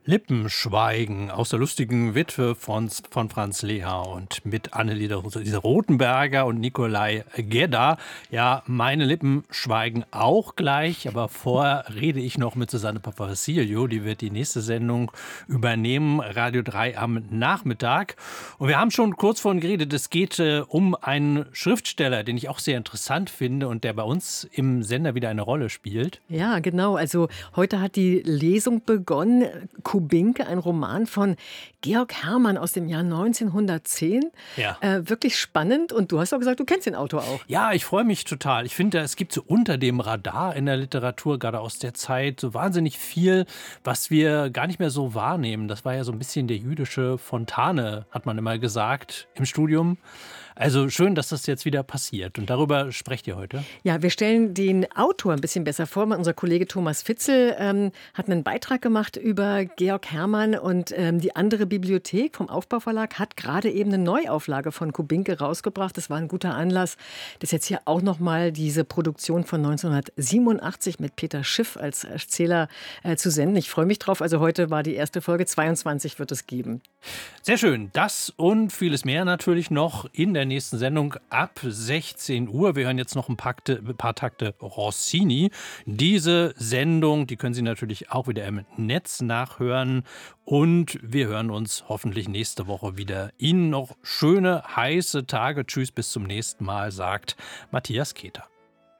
Lippenschweigen aus der lustigen Witwe von Franz Leher und mit Anneliese Rothenberger und Nikolai Gedda. Ja, meine Lippen schweigen auch gleich, aber vorher rede ich noch mit Susanne Papasilio. Die wird die nächste Sendung übernehmen, Radio 3 am Nachmittag. Und wir haben schon kurz vorhin geredet, es geht um einen Schriftsteller, den ich auch sehr interessant finde und der bei uns im Sender wieder eine Rolle spielt. Ja, genau. Also heute hat die Lesung begonnen. Kubinke, ein Roman von Georg Hermann aus dem Jahr 1910. Ja. Wirklich spannend. Und du hast auch gesagt, du kennst den Autor auch. Ja, ich freue mich total. Ich finde, es gibt so unter dem Radar in der Literatur, gerade aus der Zeit, so wahnsinnig viel, was wir gar nicht mehr so wahrnehmen. Das war ja so ein bisschen der jüdische Fontane, hat man immer gesagt, im Studium. Also schön, dass das jetzt wieder passiert. Und darüber sprecht ihr heute? Ja, wir stellen den Autor ein bisschen besser vor. Unser Kollege Thomas Fitzel hat einen Beitrag gemacht über Georg Hermann und die andere Bibliothek vom Aufbauverlag hat gerade eben eine Neuauflage von Kubinke rausgebracht. Das war ein guter Anlass, das jetzt hier auch nochmal diese Produktion von 1987 mit Peter Schiff als Erzähler zu senden. Ich freue mich drauf. Also heute war die erste Folge, 22 wird es geben. Sehr schön. Das und vieles mehr natürlich noch in der nächsten Sendung ab 16 Uhr. Wir hören jetzt noch ein paar Takte Rossini. Diese Sendung, die können Sie natürlich auch wieder im Netz nachhören. Und wir hören uns hoffentlich nächste Woche wieder. Ihnen noch schöne, heiße Tage. Tschüss, bis zum nächsten Mal, sagt Matthias Keter.